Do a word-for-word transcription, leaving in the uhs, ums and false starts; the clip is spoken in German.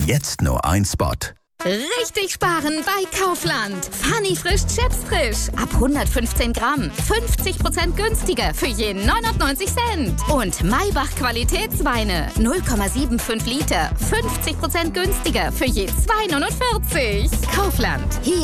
Jetzt nur ein Spot. Richtig sparen bei Kaufland. Funny frisch Chips frisch. Ab hundertfünfzehn Gramm. fünfzig Prozent günstiger für je neunundneunzig Cent. Und Maybach Qualitätsweine. null Komma fünfundsiebzig Liter. fünfzig Prozent günstiger für je zwei Komma neunundvierzig. Kaufland. Hier